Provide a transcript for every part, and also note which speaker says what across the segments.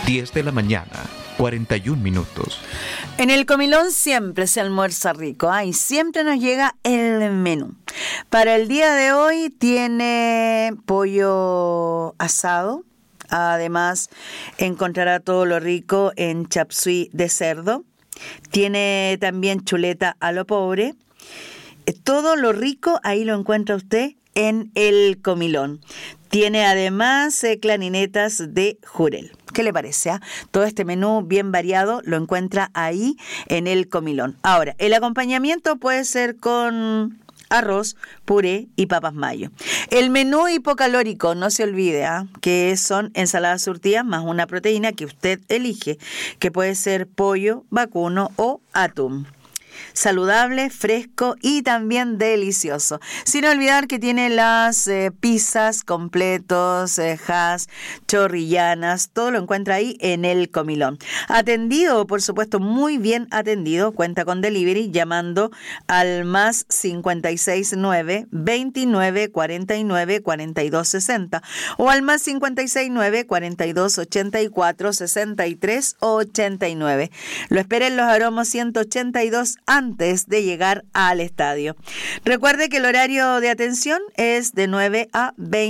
Speaker 1: 10 de la mañana, 41 minutos.
Speaker 2: En el comilón siempre se almuerza rico, y siempre nos llega el menú. Para el día de hoy tiene pollo asado. Además, encontrará todo lo rico en chapsui de cerdo. Tiene también chuleta a lo pobre. Todo lo rico ahí lo encuentra usted en el comilón. Tiene además clarinetas de jurel. ¿Qué le parece? Todo este menú bien variado lo encuentra ahí en el comilón. Ahora, el acompañamiento puede ser con arroz, puré y papas mayo. El menú hipocalórico, no se olvide, que son ensaladas surtidas más una proteína que usted elige, que puede ser pollo, vacuno o atún. Saludable, fresco y también delicioso. Sin olvidar que tiene las pizzas completos, hash, chorrillanas, todo lo encuentra ahí en el comilón. Atendido, por supuesto, muy bien atendido, cuenta con delivery llamando al más 569 29 49 42 60 o al más 569 42 84 63 89. Lo espera en Los Aromos 182 antes de llegar al estadio. Recuerde que el horario de atención es de 9 a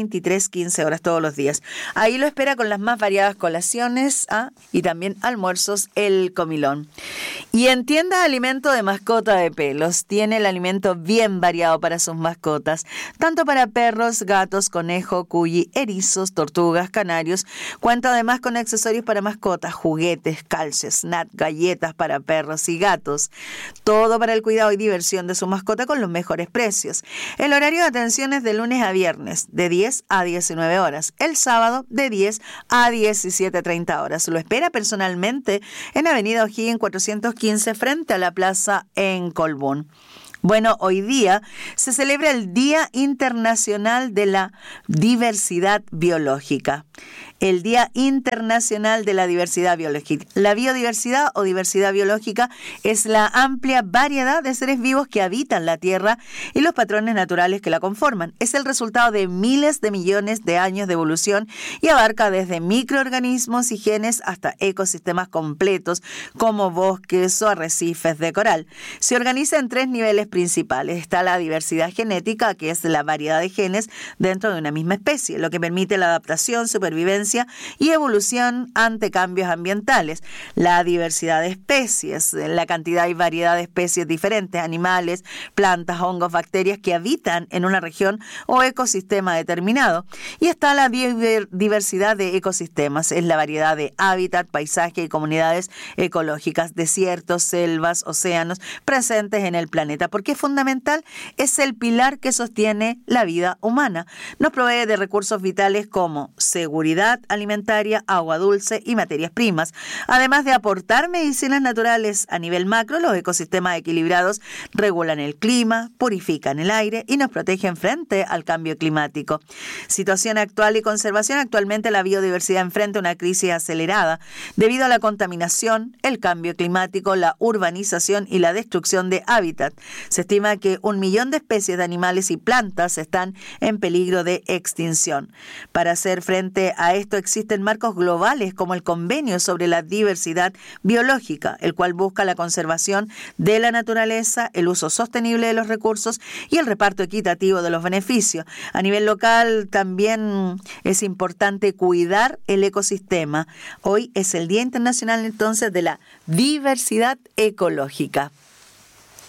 Speaker 2: 23:15 horas todos los días. Ahí lo espera con las más variadas colaciones y también almuerzos el comilón. Y en tienda de alimento de mascota de pelos, tiene el alimento bien variado para sus mascotas, tanto para perros, gatos, conejo, cuyi, erizos, tortugas, canarios. Cuenta además con accesorios para mascotas, juguetes, calces, snack, galletas para perros y gatos. Todo para el cuidado y diversión de su mascota con los mejores precios. El horario de atención es de lunes a viernes, de 10 a 19 horas. El sábado, de 10 a 17:30 horas. Lo espera personalmente en Avenida O'Higgins 415, frente a la plaza en Colbún. Bueno, hoy día se celebra el Día Internacional de la Diversidad Biológica. El Día Internacional de la Diversidad Biológica. La biodiversidad o diversidad biológica es la amplia variedad de seres vivos que habitan la Tierra y los patrones naturales que la conforman. Es el resultado de miles de millones de años de evolución y abarca desde microorganismos y genes hasta ecosistemas completos como bosques o arrecifes de coral. Se organiza en 3 niveles principales. Está la diversidad genética, que es la variedad de genes dentro de una misma especie, lo que permite la adaptación, supervivencia y evolución ante cambios ambientales. La diversidad de especies, la cantidad y variedad de especies diferentes, animales, plantas, hongos, bacterias que habitan en una región o ecosistema determinado. Y está la biodiversidad de ecosistemas, es la variedad de hábitat, paisaje y comunidades ecológicas, desiertos, selvas, océanos presentes en el planeta. ¿Por qué es fundamental? Es el pilar que sostiene la vida humana. Nos provee de recursos vitales como seguridad alimentaria, agua dulce y materias primas. Además de aportar medicinas naturales a nivel macro, los ecosistemas equilibrados regulan el clima, purifican el aire y nos protegen frente al cambio climático. Situación actual y conservación. Actualmente la biodiversidad enfrenta una crisis acelerada debido a la contaminación, el cambio climático, la urbanización y la destrucción de hábitat. Se estima que 1 millón de especies de animales y plantas están en peligro de extinción. Para hacer frente a esto existen marcos globales como el Convenio sobre la Diversidad Biológica, el cual busca la conservación de la naturaleza, el uso sostenible de los recursos y el reparto equitativo de los beneficios. A nivel local también es importante cuidar el ecosistema. Hoy es el Día Internacional entonces de la Diversidad Ecológica.